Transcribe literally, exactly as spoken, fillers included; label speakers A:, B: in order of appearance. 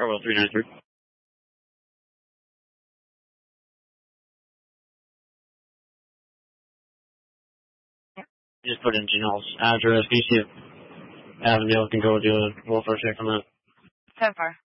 A: Carwell three nine three. Just put in Janelle's address. Can you see if Avondale can go do a welfare check on that?
B: ten four.